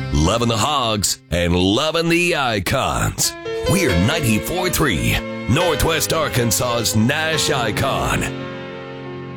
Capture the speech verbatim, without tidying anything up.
loving the Hogs, and loving the Icons. We're ninety-four point three, Northwest Arkansas's Nash Icon.